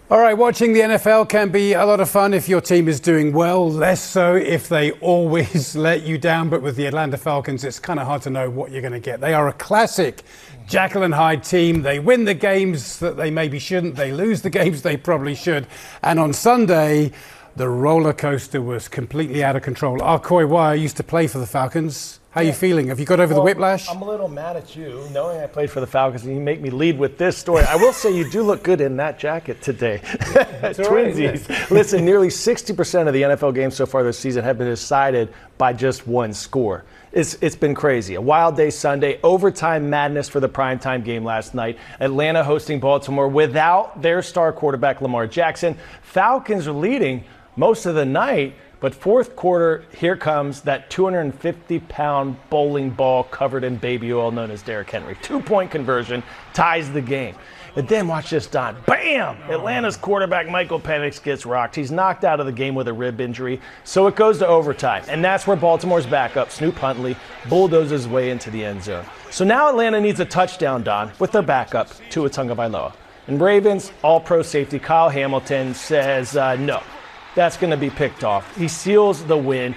All right, watching the NFL can be a lot of fun if your team is doing well, less so if they always let you down. But with the Atlanta Falcons, it's kind of hard to know what you're going to get. They are a classic Jekyll and Hyde team. They win the games that they maybe shouldn't. They lose the games they probably should. And on Sunday, the roller coaster was completely out of control. Arcoy Wire used to play for the Falcons. How are you feeling? Have you got over the whiplash? I'm a little mad at you, knowing I played for the Falcons, and you make me lead with this story. I will say you do look good in that jacket today. Twinsies. Right. Listen, nearly 60% of the NFL games so far this season have been decided by just one score. It's been crazy. A wild day Sunday, overtime madness for the primetime game last night. Atlanta hosting Baltimore without their star quarterback Lamar Jackson. Falcons are leading most of the night. But fourth quarter, here comes that 250-pound bowling ball covered in baby oil known as Derrick Henry. 2-point conversion ties the game. And then watch this, Don. Bam! Atlanta's quarterback Michael Penix gets rocked. He's knocked out of the game with a rib injury. So it goes to overtime. And that's where Baltimore's backup, Snoop Huntley, bulldozes his way into the end zone. So now Atlanta needs a touchdown, Don, with their backup, Tua Tagovailoa. And Ravens all-pro safety Kyle Hamilton says no. That's going to be picked off. He seals the win.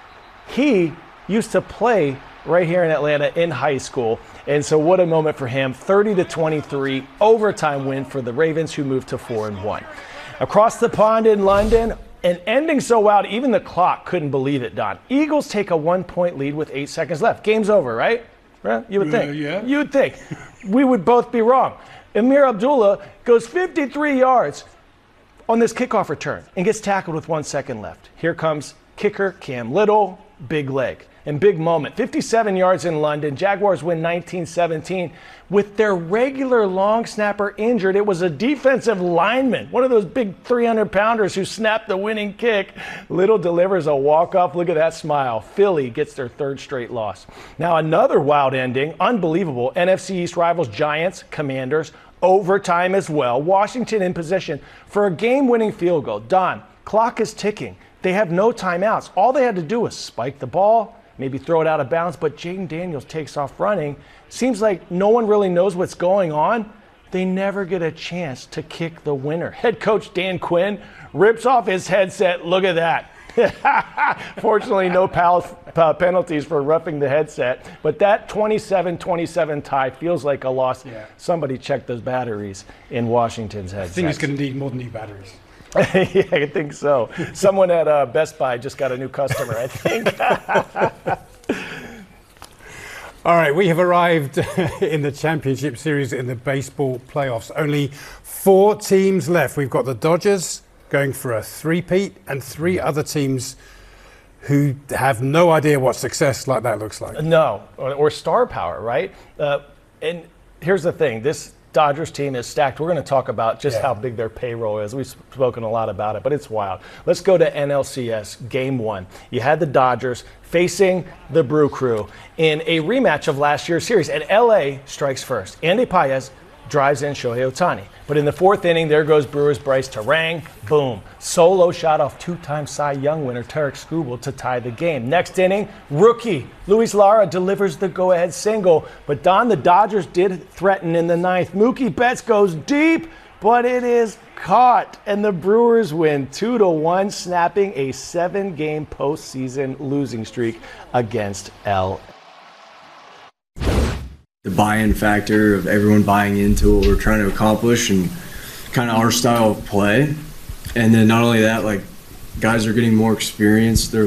He used to play right here in Atlanta in high school. And so what a moment for him. 30-23 overtime win for the Ravens, who moved to 4-1. Across the pond in London, and ending so wild, even the clock couldn't believe it, Don. Eagles take a 1-point lead with 8 seconds left. Game's over, right? You would think. Yeah. You would think. We would both be wrong. Amir Abdullah goes 53 yards on this kickoff return and gets tackled with 1 second left. Here comes kicker Cam Little, big leg and big moment. 57 yards in London. Jaguars win 19-17 with their regular long snapper injured. It was a defensive lineman, one of those big 300-pounders who snapped the winning kick. Little delivers a walk-off. Look at that smile. Philly gets their third straight loss. Now another wild ending, unbelievable. NFC East rivals Giants, Commanders, overtime as well. Washington in position for a game-winning field goal. Don, clock is ticking. They have no timeouts. All they had to do was spike the ball, maybe throw it out of bounds, but Jaden Daniels takes off running. Seems like no one really knows what's going on. They never get a chance to kick the winner. Head coach Dan Quinn rips off his headset. Look at that. Fortunately, no penalties for roughing the headset. But that 27-27 tie feels like a loss. Yeah. Somebody check those batteries in Washington's headset. I think it's going to need more new batteries. Yeah, I think so. Someone at Best Buy just got a new customer, I think. All right, we have arrived in the championship series in the baseball playoffs. Only 4 teams left. We've got the Dodgers going for a three-peat and 3 other teams who have no idea what success like that looks like. No, or star power, right? And here's the thing. This Dodgers team is stacked. We're going to talk about just how big their payroll is. We've spoken a lot about it, but it's wild. Let's go to NLCS Game 1. You had the Dodgers facing the Brew Crew in a rematch of last year's series, and LA strikes first. Andy Paez drives in Shohei Ohtani. But in the 4th inning, there goes Brewers' Bryce Terang. Boom. Solo shot off 2-time Cy Young winner Tarik Skubal to tie the game. Next inning, rookie Luis Lara delivers the go-ahead single. But Don, the Dodgers did threaten in the 9th. Mookie Betts goes deep, but it is caught. And the Brewers win 2-1, snapping a 7-game postseason losing streak against LA. The buy-in factor of everyone buying into what we're trying to accomplish and kind of our style of play. And then not only that, like, guys are getting more experience. They're